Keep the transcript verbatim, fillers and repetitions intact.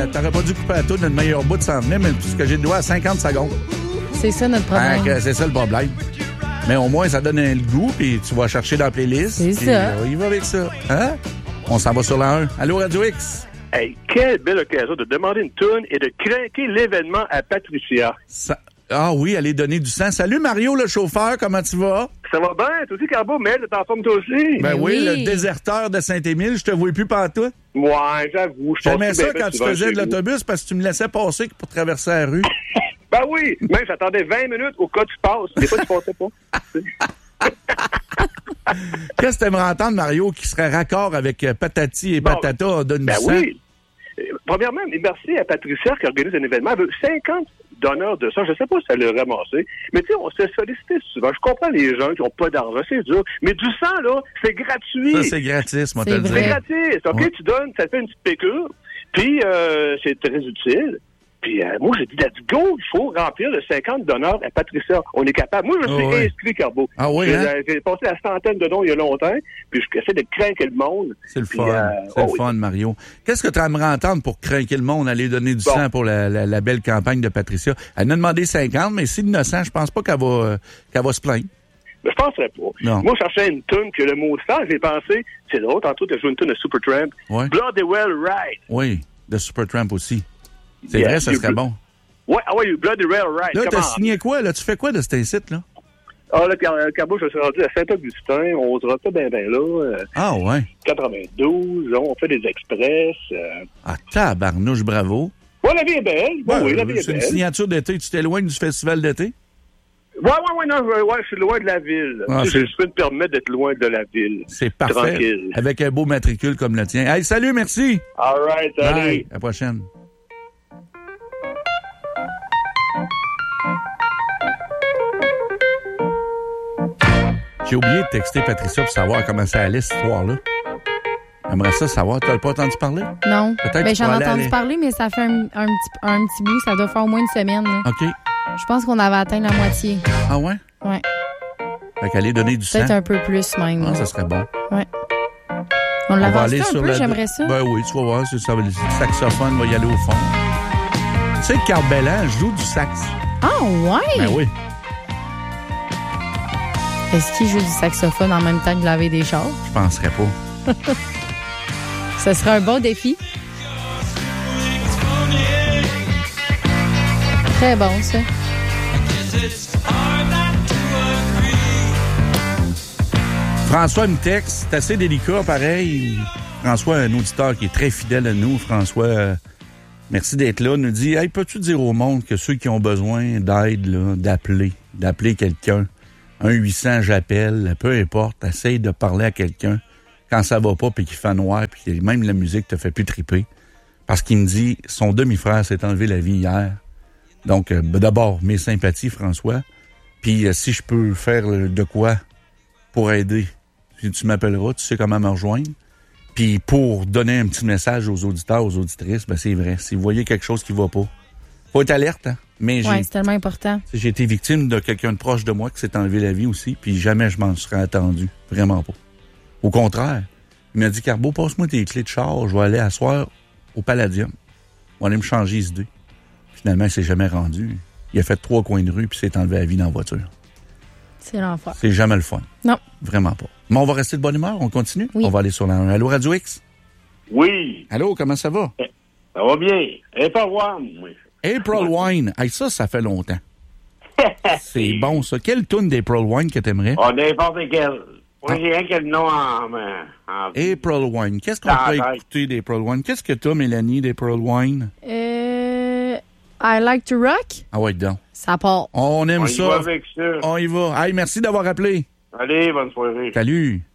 T'aurais pas dû couper à tout, notre meilleur bout de s'en venir, mais parce que j'ai le doigt à cinquante secondes. C'est ça notre problème. Ah, c'est ça le problème. Mais au moins, ça donne un goût, puis tu vas chercher dans la playlist. C'est ça. On y va avec ça. Hein? On s'en va sur la un. Allô, Radio X? Hey, quelle belle occasion de demander une toune et de craquer l'événement à Patricia. Ça... Ah oui, aller donner du sang. Salut Mario, le chauffeur, comment tu vas? Ça va bien? Toi aussi, Carbo, mais t'es en forme toi aussi? Ben oui, oui, le déserteur de Saint-Émile, je te vois plus pantoute. Ouais, j'avoue. J'aimais ça quand tu faisais de l'autobus parce que tu me laissais passer pour traverser la rue. Ben oui, même j'attendais vingt minutes au cas où tu passes. Des fois, tu passais pas. Qu'est-ce que tu aimerais entendre, Mario, qui serait raccord avec Patati et bon, Patata, donne ben du sang? Oui. Premièrement, merci à Patricia qui organise un événement. Elle veut cinquante donneurs de sang. Je ne sais pas si elle l'a ramassé. Mais tu sais, on se fait solliciter souvent. Je comprends les gens qui n'ont pas d'argent, c'est dur. Mais du sang, là, c'est gratuit. Ça, c'est gratis, moi, te le dire. C'est gratis. OK, ouais. Tu donnes, ça te fait une petite piqûre. Puis, euh, c'est très utile. Puis, euh, moi, j'ai dit, let's go, il faut remplir le cinquante donneurs à Patricia. On est capable. Moi, je suis oh, oui. inscrit, Carbo. Ah oui, j'ai, hein? j'ai passé la centaine de dons il y a longtemps, puis je essaie de craquer le monde. C'est le puis, fun. Euh, c'est oh, le fun, Mario. Qu'est-ce que tu aimerais entendre pour craquer le monde, aller donner du bon. sang pour la, la, la belle campagne de Patricia? Elle en a demandé cinquante, mais si innocent, je pense pas qu'elle va, euh, qu'elle va se plaindre. Mais je penserais pas. Non. Moi, je cherchais une tune que le mot sang, j'ai pensé, c'est drôle, tantôt, tu as joué une tune de Supertramp. Ouais. Bloody Well Right. Oui, de Supertramp aussi. C'est yeah, vrai, ça serait bon. Ouais, ah ouais, Bloody Well Right. Là, Come t'as on. signé quoi, là? Tu fais quoi de cet incite, là? Ah, là, Carbo, je suis rendu à Saint-Augustin. On se pas bien, bien là. Euh, ah, ouais. quatre-vingt-douze, on fait des express. Euh... Ah, tabarnouche, bravo. Ouais, la vie est belle. Ouais, ouais, oui, la vie est belle. C'est une signature d'été. Tu t'éloignes du festival d'été? Ouais, ouais, ouais, non, ouais, je suis loin de la ville. Ah, je, je peux me permettre d'être loin de la ville. C'est parfait. Tranquille. Avec un beau matricule comme le tien. Hey, salut, merci. All right, salut. Bye. À la prochaine. J'ai oublié de texter Patricia pour savoir comment ça allait, cette histoire-là. J'aimerais ça savoir. Tu n'as pas entendu parler? Non. Peut-être ben, j'en ai entendu aller... parler, mais ça fait un, un, petit, un petit bout. Ça doit faire au moins une semaine. Là. OK. Je pense qu'on avait atteint la moitié. Ah ouais? Ouais. Fait qu'elle allait donner du Peut-être sang. un peu plus, même. Ah, ça serait bon. Ouais. On l'avance un peu, la... j'aimerais ça. Ben oui, tu vas voir. C'est ça, le saxophone va y aller au fond. Tu sais que Carl Bellan joue du sax. Ah ouais? Ben oui. Est-ce qu'il joue du saxophone en même temps que laver des chars? Je penserais pas. Ce serait un bon défi. Très bon, ça. François me texte, c'est assez délicat, pareil. François, un auditeur qui est très fidèle à nous. François, euh, merci d'être là. Nous dit, hey, peux-tu dire au monde que ceux qui ont besoin d'aide, là, d'appeler, d'appeler quelqu'un, un huit cents, j'appelle, peu importe, essaye de parler à quelqu'un quand ça va pas, puis qu'il fait noir, puis même la musique te fait plus triper. Parce qu'il me dit, son demi-frère s'est enlevé la vie hier. Donc, euh, d'abord, mes sympathies, François. Puis, euh, si je peux faire de quoi pour aider, si tu m'appelleras, tu sais comment me rejoindre. Puis, pour donner un petit message aux auditeurs, aux auditrices, ben c'est vrai. Si vous voyez quelque chose qui va pas, faut être alerte, hein. Mais oui, c'est tellement important. J'ai été victime de quelqu'un de proche de moi qui s'est enlevé la vie aussi, puis jamais je m'en serais attendu. Vraiment pas. Au contraire, il m'a dit, Carbo, passe-moi tes clés de char, je vais aller asseoir au Palladium. On va aller me changer les idées. Finalement, il s'est jamais rendu. Il a fait trois coins de rue, puis s'est enlevé la vie dans la voiture. C'est l'enfer. C'est jamais le fun. Non. Vraiment pas. Mais on va rester de bonne humeur, on continue? Oui. On va aller sur la un. Allô, Radio X? Oui. Allô, comment ça va? Ça va bien. April Wine, oui. April Wine. Hey, ça, ça fait longtemps. C'est bon, ça. Quelle toune d'April Wine que t'aimerais? Oh, n'importe quelle. Moi, j'ai rien que le nom en... en... April Wine. Qu'est-ce qu'on ah, peut ouais. écouter d'April Wine? Qu'est-ce que t'as, Mélanie, d'April Wine? Euh... I Like to Rock? Ah ouais, donc. Ça part. On aime On ça. y va avec ça. On y va. Hey, merci d'avoir appelé. Allez, bonne soirée. Salut.